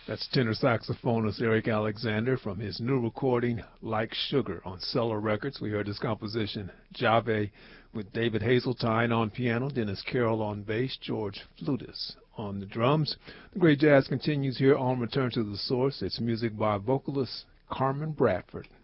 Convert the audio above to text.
That's tenor saxophonist Eric Alexander from his new recording, Like Sugar, on Cellar Records. We heard his composition, Jave, with David Hazeltine on piano, Dennis Carroll on bass, George Flutis on the drums. The great jazz continues here on Return to the Source. It's music by vocalist Carmen Bradford.